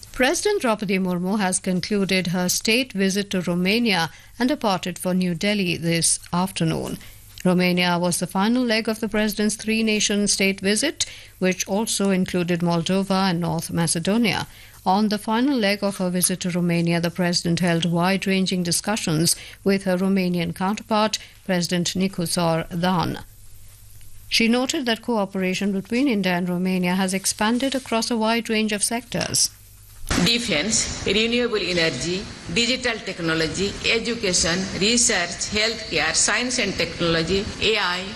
President Draupadi Murmu has concluded her state visit to Romania and departed for New Delhi this afternoon. Romania was the final leg of the president's three-nation state visit, which also included Moldova and North Macedonia. On the final leg of her visit to Romania, the president held wide-ranging discussions with her Romanian counterpart, President Nicusor Dan. She noted that cooperation between India and Romania has expanded across a wide range of sectors. Defense, renewable energy, digital technology, education, research, healthcare, science and technology, AI,